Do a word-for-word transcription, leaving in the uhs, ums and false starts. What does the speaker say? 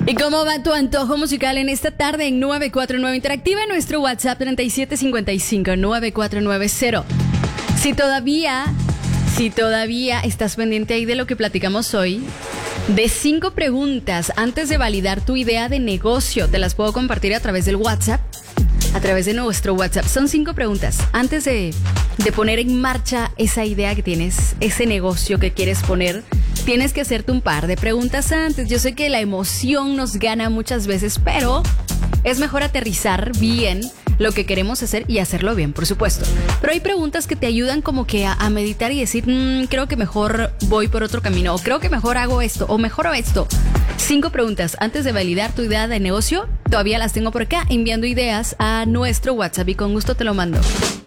¿Y cómo va tu antojo musical en esta tarde en nueve cuatro nueve Interactiva? En nuestro WhatsApp treinta y siete cincuenta y cinco nueve cuatro nueve cero. Si todavía, si todavía estás pendiente ahí de lo que platicamos hoy, de cinco preguntas antes de validar tu idea de negocio, te las puedo compartir a través del WhatsApp, a través de nuestro WhatsApp. Son cinco preguntas antes de, de poner en marcha esa idea que tienes, ese negocio que quieres poner. Tienes que hacerte un par de preguntas antes. Yo sé que la emoción nos gana muchas veces, pero es mejor aterrizar bien lo que queremos hacer y hacerlo bien, por supuesto. Pero hay preguntas que te ayudan como que a, a meditar y decir, mmm, creo que mejor voy por otro camino, o creo que mejor hago esto, o mejoro esto. Cinco preguntas antes de validar tu idea de negocio. Todavía las tengo por acá, enviando ideas a nuestro WhatsApp y con gusto te lo mando.